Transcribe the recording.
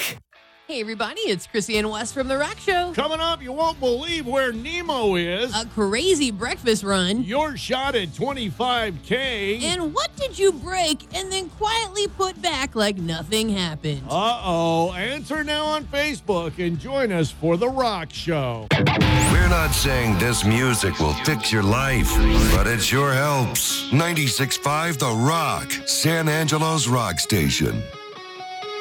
Hey, everybody, it's Chrissy and Wes from The Rock Show. Coming up, you won't believe where Nemo is. A crazy breakfast run. Your shot at 25K. And what did you break and then quietly put back like nothing happened? Uh-oh. Answer now on Facebook and join us for The Rock Show. We're not saying this music will fix your life, but it sure helps. 96.5 The Rock, San Angelo's rock station.